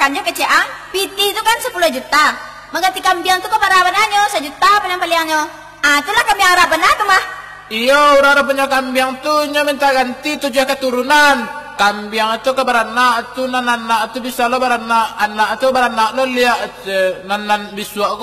kanyo keciaan. PT itu kan 10 juta. Mengganti kambing tuh keparawanannya 1 juta paling-palingnya. Itulah kami harapan tuh mah. Iya, orang punya kambing tuh nya minta ganti 7 keturunan. Kambing itu ke beranak itu, anak itu bisa lo beranak, anak itu beranak lo lihat nanan biswa